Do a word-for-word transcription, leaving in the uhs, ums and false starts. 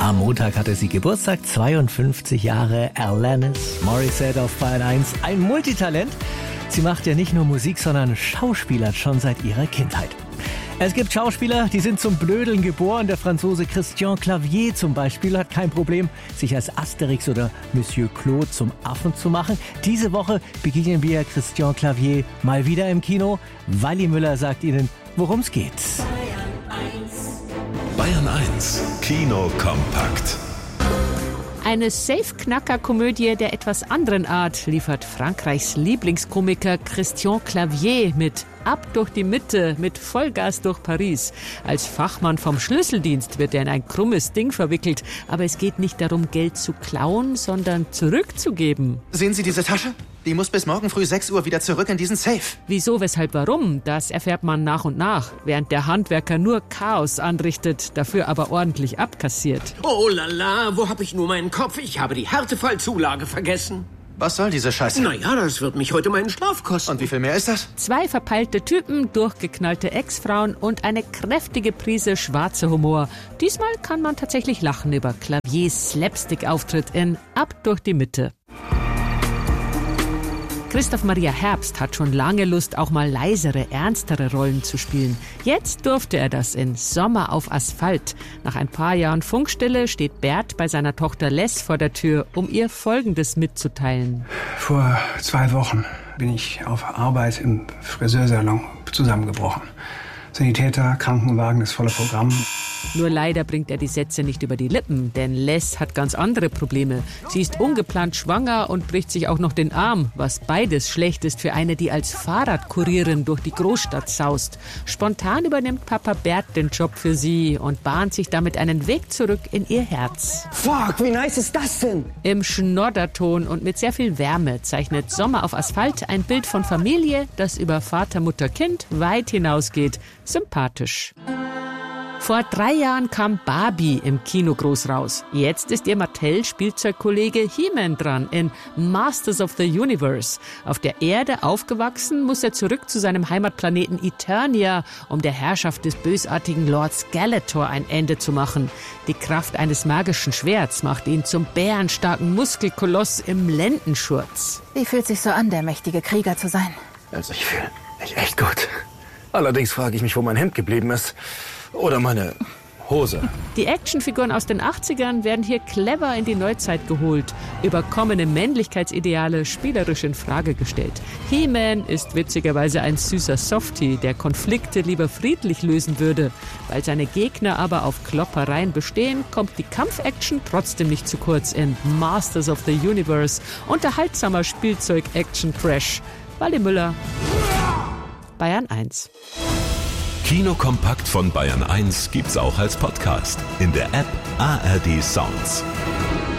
Am Montag hatte sie Geburtstag, zweiundfünfzig Jahre, Alanis Morissette auf Bayern eins. Ein Multitalent. Sie macht ja nicht nur Musik, sondern schauspielert schon seit ihrer Kindheit. Es gibt Schauspieler, die sind zum Blödeln geboren. Der Franzose Christian Clavier zum Beispiel hat kein Problem, sich als Asterix oder Monsieur Claude zum Affen zu machen. Diese Woche begegnen wir Christian Clavier mal wieder im Kino. Walli Müller sagt Ihnen, worum es geht. Bayern eins Kino kompakt. Eine Safe-Knacker-Komödie der etwas anderen Art liefert Frankreichs Lieblingskomiker Christian Clavier mit Ab durch die Mitte, mit Vollgas durch Paris. Als Fachmann vom Schlüsseldienst wird er in ein krummes Ding verwickelt. Aber es geht nicht darum, Geld zu klauen, sondern zurückzugeben. Sehen Sie diese Tasche? Die muss bis morgen früh sechs Uhr wieder zurück in diesen Safe. Wieso, weshalb, warum? Das erfährt man nach und nach, während der Handwerker nur Chaos anrichtet, dafür aber ordentlich abkassiert. Oh lala, wo hab ich nur meinen Kopf? Ich habe die Härtefallzulage vergessen. Was soll diese Scheiße? Naja, das wird mich heute meinen Schlaf kosten. Und wie viel mehr ist das? Zwei verpeilte Typen, durchgeknallte Ex-Frauen und eine kräftige Prise schwarzer Humor. Diesmal kann man tatsächlich lachen über Claviers Slapstick-Auftritt in Ab durch die Mitte. Christoph Maria Herbst hat schon lange Lust, auch mal leisere, ernstere Rollen zu spielen. Jetzt durfte er das in Sommer auf Asphalt. Nach ein paar Jahren Funkstille steht Bert bei seiner Tochter Les vor der Tür, um ihr Folgendes mitzuteilen. Vor zwei Wochen bin ich auf Arbeit im Friseursalon zusammengebrochen. Sanitäter, Krankenwagen, das volle Programm. Nur leider bringt er die Sätze nicht über die Lippen, denn Les hat ganz andere Probleme. Sie ist ungeplant schwanger und bricht sich auch noch den Arm, was beides schlecht ist für eine, die als Fahrradkurierin durch die Großstadt saust. Spontan übernimmt Papa Bert den Job für sie und bahnt sich damit einen Weg zurück in ihr Herz. Fuck, wie nice ist das denn? Im Schnodderton und mit sehr viel Wärme zeichnet Sommer auf Asphalt ein Bild von Familie, das über Vater, Mutter, Kind weit hinausgeht. Sympathisch. Vor drei Jahren kam Barbie im Kino groß raus. Jetzt ist ihr Mattel-Spielzeugkollege He-Man dran in Masters of the Universe. Auf der Erde aufgewachsen, muss er zurück zu seinem Heimatplaneten Eternia, um der Herrschaft des bösartigen Lord Skeletor ein Ende zu machen. Die Kraft eines magischen Schwerts macht ihn zum bärenstarken Muskelkoloss im Lendenschurz. Wie fühlt sich so an, der mächtige Krieger zu sein? Also ich fühle mich echt gut. Allerdings frage ich mich, wo mein Hemd geblieben ist. Oder meine Hose. Die Actionfiguren aus den achtzigern werden hier clever in die Neuzeit geholt. Überkommene Männlichkeitsideale spielerisch in Frage gestellt. He-Man ist witzigerweise ein süßer Softie, der Konflikte lieber friedlich lösen würde. Weil seine Gegner aber auf Kloppereien bestehen, kommt die Kampfaction trotzdem nicht zu kurz in Masters of the Universe. Unterhaltsamer Spielzeug-Action-Crash. Walli Müller, Bayern eins. Kino kompakt von Bayern eins gibt's auch als Podcast in der App A R D Sounds.